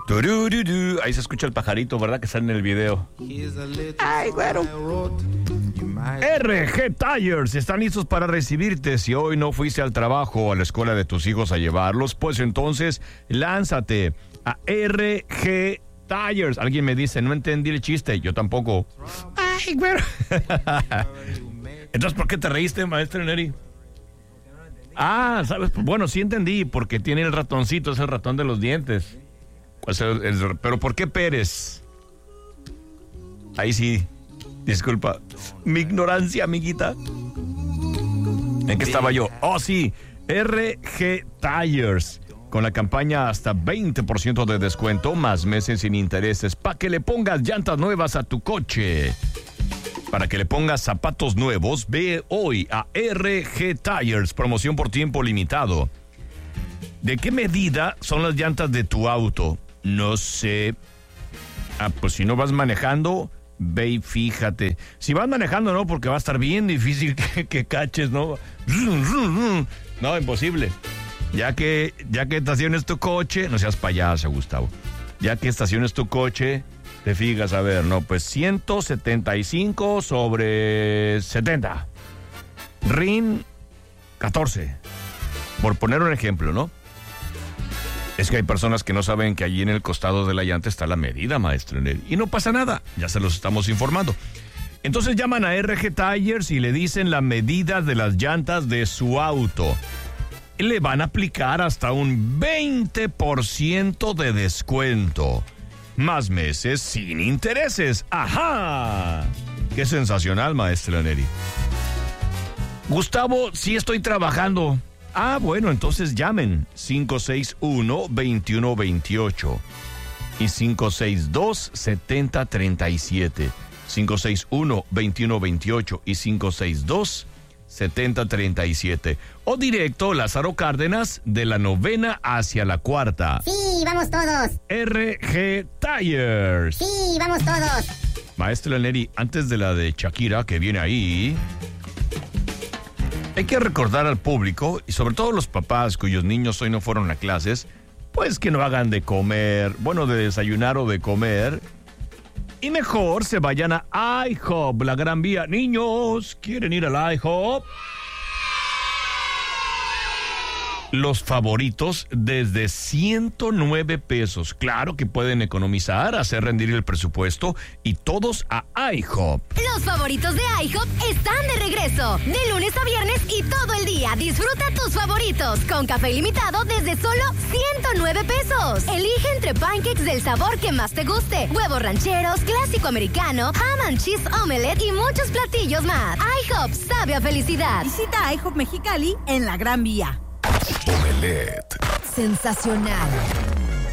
Turururu. Ahí se escucha el pajarito, ¿verdad? Que sale en el video. Ay, güero. RG Tires están listos para recibirte. Si hoy no fuiste al trabajo o a la escuela de tus hijos a llevarlos, pues entonces lánzate a RG Tires. Alguien me dice, no entendí el chiste. Yo tampoco. Ay, güero. Entonces, ¿por qué te reíste, maestro Neri? Ah, ¿sabes? Bueno, sí entendí, porque tiene el ratoncito, es el ratón de los dientes. Pues pero ¿por qué Pérez? Ahí sí, disculpa. Mi ignorancia, amiguita. ¿En qué estaba yo? Oh, sí, RG Tires. Con la campaña hasta 20% de descuento, más meses sin intereses, para que le pongas llantas nuevas a tu coche. Para que le pongas zapatos nuevos, ve hoy a RG Tires, promoción por tiempo limitado. ¿De qué medida son las llantas de tu auto? No sé. Ah, pues si no vas manejando, ve y fíjate. Si vas manejando, no, porque va a estar bien difícil que caches, ¿no? No, imposible. Ya que estaciones tu coche, no seas payaso, Gustavo. Ya que estaciones tu coche, te fijas, a ver, no, pues 175 sobre 70. RIN 14. Por poner un ejemplo, ¿no? Es que hay personas que no saben que allí en el costado de la llanta está la medida, maestro. Y no pasa nada, ya se los estamos informando. Entonces llaman a RG Tires y le dicen la medida de las llantas de su auto. Le van a aplicar hasta un 20% de descuento. Más meses sin intereses. ¡Ajá! ¡Qué sensacional, maestro Neri! Gustavo, sí estoy trabajando. Ah, bueno, entonces llamen 561-2128 y 562-7037. 561-2128 y 562-7037. O directo Lázaro Cárdenas de la 9ª hacia la 4ª. Sí, vamos todos. RG Tires. Sí, vamos todos. Maestro Neri, antes de la de Shakira que viene ahí, hay que recordar al público, y sobre todo los papás cuyos niños hoy no fueron a clases, pues que no hagan de comer, bueno, de desayunar o de comer, y mejor se vayan a IHOP, la Gran Vía. Niños, ¿quieren ir al IHOP? Los favoritos desde 109 pesos. Claro que pueden economizar, hacer rendir el presupuesto, y todos a IHOP. Los favoritos de IHOP están de regreso. De lunes a viernes y todo el día. Disfruta tus favoritos con café ilimitado desde solo 109 pesos. Elige entre pancakes del sabor que más te guste, huevos rancheros, clásico americano, ham and cheese omelette y muchos platillos más. IHOP sabe a felicidad. Visita IHOP Mexicali en la Gran Vía. Omelette. Sensacional.